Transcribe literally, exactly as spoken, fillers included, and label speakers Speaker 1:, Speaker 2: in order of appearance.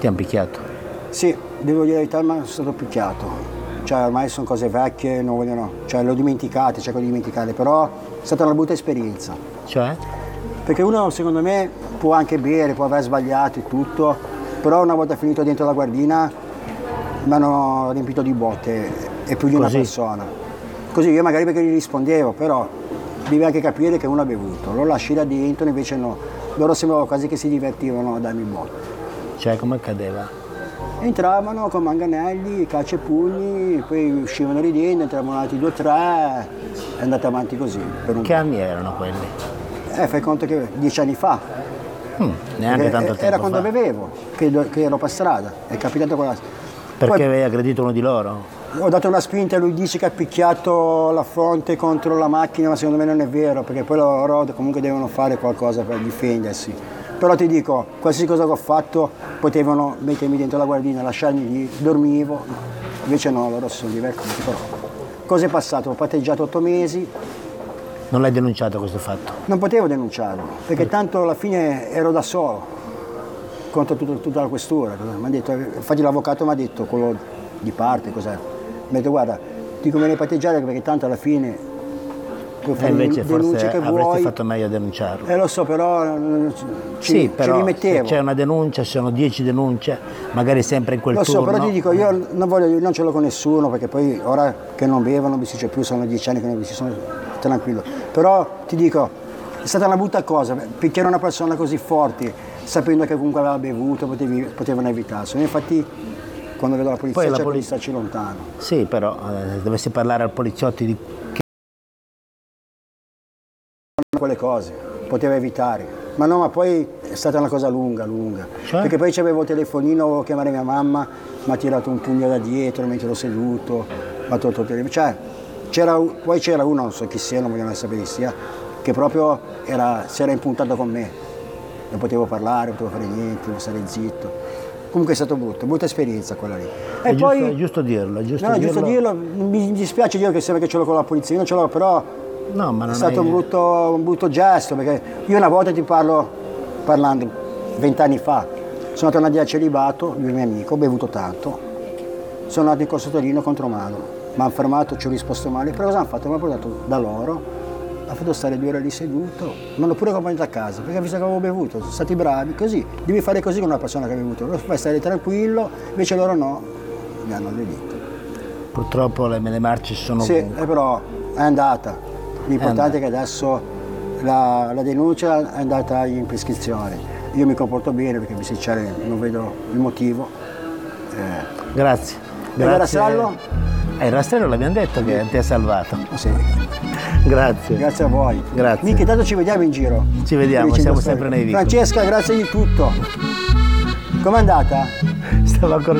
Speaker 1: Ti hanno picchiato?
Speaker 2: Sì, devo dire la verità, ma sono stato picchiato. Cioè ormai sono cose vecchie, non vogliono, cioè le ho dimenticate, cerco di dimenticarle, però è stata una brutta esperienza.
Speaker 1: Cioè?
Speaker 2: Perché uno secondo me può anche bere, può aver sbagliato e tutto, però una volta finito dentro la guardina mi hanno riempito di botte e più di una
Speaker 1: Così?
Speaker 2: persona. Così io magari perché gli rispondevo, però devi anche capire che uno ha bevuto, lo lasci là dentro, invece no, loro sembrava quasi che si divertivano a darmi botte.
Speaker 1: Cioè, come accadeva?
Speaker 2: Entravano con manganelli, calci e pugni, poi uscivano ridendo, entravano altri due o tre, è andata avanti così. Per un
Speaker 1: Che anni erano quelli?
Speaker 2: Eh, fai conto che dieci anni fa.
Speaker 1: Mm, neanche
Speaker 2: Eh,
Speaker 1: tanto tempo
Speaker 2: Era quando
Speaker 1: fa.
Speaker 2: bevevo, che, do- che ero per strada, è capitato quella.
Speaker 1: Perché
Speaker 2: Poi
Speaker 1: avevi aggredito uno di loro?
Speaker 2: ho dato una spinta e lui dice che ha picchiato la fronte contro la macchina, ma secondo me non è vero, perché poi loro comunque devono fare qualcosa per difendersi. Però ti dico, qualsiasi cosa che ho fatto potevano mettermi dentro la guardina, lasciarmi lì, dormivo, invece no, loro si sono divertiti. Però. Cosa è passato? Ho patteggiato otto mesi,
Speaker 1: Non l'hai denunciato questo fatto?
Speaker 2: non potevo denunciarlo, perché tanto alla fine ero da solo contro tutto- tutta la questura. Mi ha detto, infatti l'avvocato mi ha detto, quello di parte, cos'è? Mi ha detto, guarda, ti conviene patteggiare perché tanto alla fine puoi
Speaker 1: E
Speaker 2: fare le
Speaker 1: invece
Speaker 2: denunce
Speaker 1: forse
Speaker 2: che
Speaker 1: avresti
Speaker 2: vuoi.
Speaker 1: fatto meglio a denunciarlo.
Speaker 2: Eh lo so, però eh, ci,
Speaker 1: Sì,
Speaker 2: ci
Speaker 1: però se
Speaker 2: rimettevo.
Speaker 1: c'è una denuncia, ci sono dieci denunce, magari sempre in quel
Speaker 2: Lo
Speaker 1: turno.
Speaker 2: so, però ti dico, io non, voglio, non ce l'ho con nessuno, perché poi ora che non bevo non mi si dice più, sono dieci anni che non mi si sono tranquillo. Però ti dico, è stata una brutta cosa, picchiare una persona così forte, sapendo che comunque aveva bevuto, potevi, potevano evitarselo. Infatti quando vedo la polizia
Speaker 1: Poi la
Speaker 2: cerco
Speaker 1: poli-
Speaker 2: di starci lontano.
Speaker 1: Sì, però eh, dovessi parlare al poliziotti di...
Speaker 2: Quelle cose, poteva evitare. Ma no, ma poi è stata una cosa lunga, lunga.
Speaker 1: Cioè?
Speaker 2: Perché poi c'avevo il telefonino, volevo chiamare mia mamma, mi ha tirato un pugno da dietro mentre ero seduto, mi ha tolto il telefono. Cioè, c'era, poi c'era uno, non so chi sia, non voglio sapere chi sia, che proprio era, si era impuntato con me. Non potevo parlare, non potevo fare niente, devo stare zitto. Comunque è stato brutto, brutta esperienza quella lì.
Speaker 1: È,
Speaker 2: E
Speaker 1: giusto,
Speaker 2: poi,
Speaker 1: è giusto dirlo, è giusto
Speaker 2: no, è
Speaker 1: dirlo.
Speaker 2: giusto dirlo, mi dispiace dire che sembra che ce l'ho con la polizia, io non ce l'ho, però
Speaker 1: No, ma
Speaker 2: è
Speaker 1: non
Speaker 2: stato
Speaker 1: hai-
Speaker 2: un brutto, un brutto gesto, perché io una volta ti parlo, parlando, vent'anni fa, sono andato a una via celibato, lui è mio amico, ho bevuto tanto, sono andato in Corso Torino contro mano, mi hanno fermato, ci ho risposto male, però cosa hanno fatto? Mi hanno portato da loro, ha fatto stare due ore lì seduto, mi hanno pure accompagnato a casa, perché ha visto che avevo bevuto, sono stati bravi, così, devi fare così con una persona che ha bevuto, lo fai stare tranquillo, invece loro no, mi hanno aggredito.
Speaker 1: Purtroppo le, le marce sono
Speaker 2: Sì,
Speaker 1: ovunque.
Speaker 2: eh, però è andata. L'importante è che adesso la, la denuncia è andata in prescrizione. Io mi comporto bene perché mi sincero non vedo il motivo. Eh,
Speaker 1: Grazie.
Speaker 2: E il rastrello?
Speaker 1: Eh, il rastrello l'abbiamo detto che ti ha salvato.
Speaker 2: sì.
Speaker 1: Grazie.
Speaker 2: Grazie a voi.
Speaker 1: Grazie.
Speaker 2: Mica, tanto ci vediamo in giro.
Speaker 1: Ci vediamo,
Speaker 2: Per i
Speaker 1: siamo
Speaker 2: cinque
Speaker 1: sempre
Speaker 2: stelle.
Speaker 1: nei vicoli.
Speaker 2: Francesca, grazie di tutto. Com'è andata?
Speaker 1: Stavo ancora